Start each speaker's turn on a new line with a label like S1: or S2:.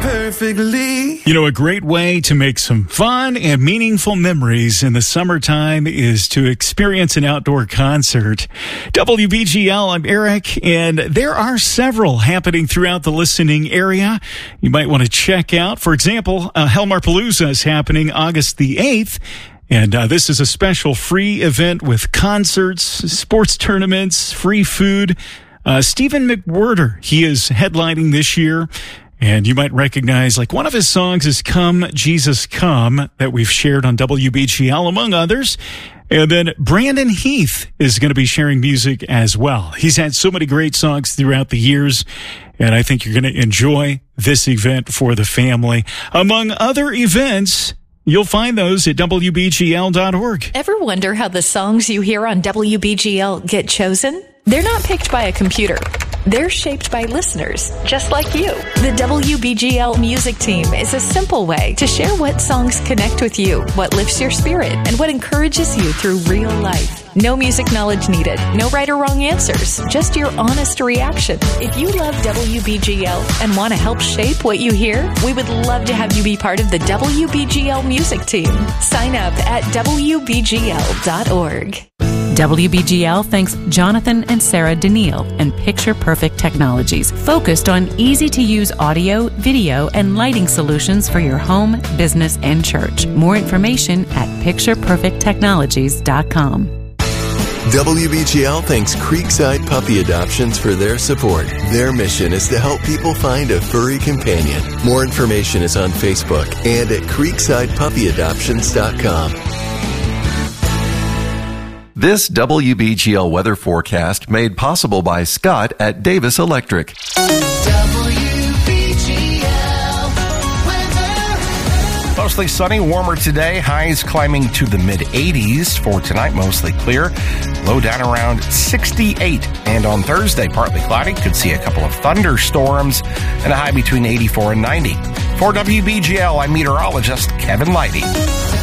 S1: perfectly.
S2: You know, a great way to make some fun and meaningful memories in the summertime is to experience an outdoor concert. WBGL, I'm Eric, and there are several happening throughout the listening area you might want to check out. For example, Hellmarpalooza is happening August the 8th. And this is a special free event with concerts, sports tournaments, free food. Stephen McWhirter, he is headlining this year. And you might recognize, like, one of his songs is Come, Jesus, Come, that we've shared on WBGL, among others. And then Brandon Heath is going to be sharing music as well. He's had so many great songs throughout the years, and I think you're going to enjoy this event for the family. Among other events, you'll find those at WBGL.org.
S3: Ever wonder how the songs you hear on WBGL get chosen? They're not picked by a computer. They're shaped by listeners, just like you. The WBGL music team is a simple way to share what songs connect with you, what lifts your spirit, and what encourages you through real life. No music knowledge needed, no right or wrong answers, just your honest reaction. If you love WBGL and want to help shape what you hear, we would love to have you be part of the WBGL music team. Sign up at WBGL.org.
S4: WBGL thanks Jonathan and Sarah Daniil and Picture Perfect Technologies, focused on easy-to-use audio, video, and lighting solutions for your home, business, and church. More information at pictureperfecttechnologies.com.
S5: WBGL thanks Creekside Puppy Adoptions for their support. Their mission is to help people find a furry companion. More information is on Facebook and at creeksidepuppyadoptions.com.
S6: This WBGL weather forecast made possible by Scott at Davis Electric.
S7: Mostly sunny, warmer today. Highs climbing to the mid-80s. For tonight, mostly clear. Low down around 68. And on Thursday, partly cloudy. Could see a couple of thunderstorms and a high between 84 and 90. For WBGL, I'm meteorologist Kevin Leidy.